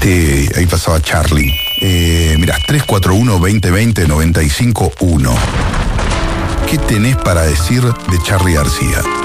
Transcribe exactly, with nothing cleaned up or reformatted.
Este, ahí pasaba Charlie. Eh, mirá, tres cuatro uno, veinte veinte, noventa y cinco uno. ¿Qué tenés para decir de Charly García?